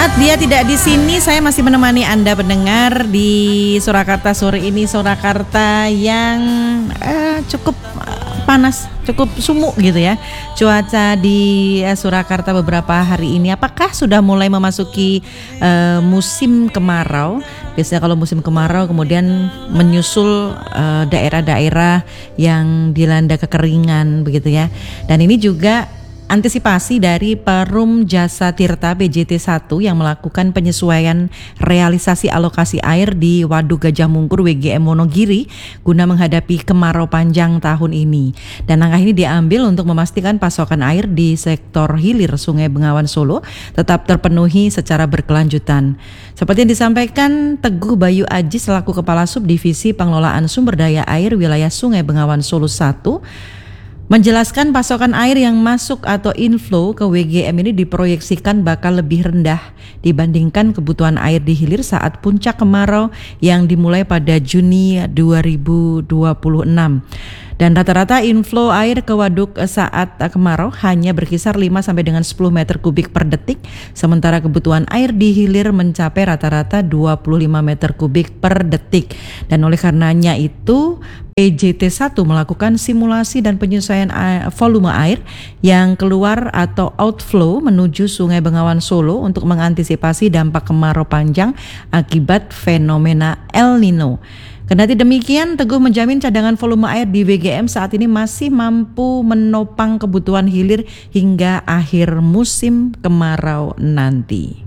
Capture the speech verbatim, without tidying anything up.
Saat dia tidak di sini, saya masih menemani Anda pendengar di Surakarta sore ini. Surakarta yang eh, cukup panas, cukup sumuk gitu ya. Cuaca di eh, Surakarta beberapa hari ini, apakah sudah mulai memasuki eh, musim kemarau? Biasanya kalau musim kemarau kemudian menyusul eh, daerah-daerah yang dilanda kekeringan begitu ya. Dan ini juga antisipasi dari Perum Jasa Tirta P J T satu yang melakukan penyesuaian realisasi alokasi air di Waduk Gajah Mungkur W G M Wonogiri guna menghadapi kemarau panjang tahun ini. Dan langkah ini diambil untuk memastikan pasokan air di sektor hilir Sungai Bengawan Solo tetap terpenuhi secara berkelanjutan. Seperti yang disampaikan Teguh Bayu Aji selaku Kepala Subdivisi Pengelolaan Sumber Daya Air Wilayah Sungai Bengawan Solo satu, menjelaskan pasokan air yang masuk atau inflow ke W G M ini diproyeksikan bakal lebih rendah dibandingkan kebutuhan air di hilir saat puncak kemarau yang dimulai pada Juni dua ribu dua puluh enam. Dan rata-rata inflow air ke waduk saat kemarau hanya berkisar lima sampai dengan sepuluh meter kubik per detik, sementara kebutuhan air di hilir mencapai rata-rata dua puluh lima meter kubik per detik. Dan oleh karenanya itu P J T satu melakukan simulasi dan penyesuaian volume air yang keluar atau outflow menuju Sungai Bengawan Solo untuk mengantisipasi dampak kemarau panjang akibat fenomena El Nino. Kendati demikian, Teguh menjamin cadangan volume air di W G M saat ini masih mampu menopang kebutuhan hilir hingga akhir musim kemarau nanti.